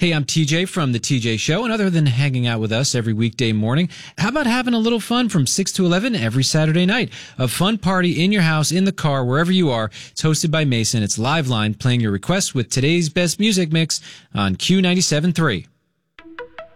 Hey, I'm TJ from The TJ Show, and other than hanging out with us every weekday morning, how about having a little fun from 6 to 11 every Saturday night? A fun party in your house, in the car, wherever you are. It's hosted by Mason. It's Live Line, playing your requests with today's best music mix on Q97.3.